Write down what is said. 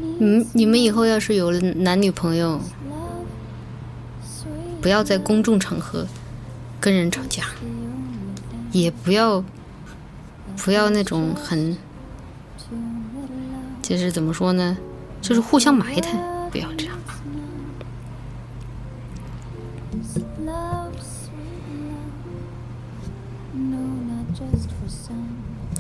你们以后要是有男女朋友，不要在公众场合跟人吵架，也不要那种很，就是怎么说呢，就是互相埋汰，不要这样。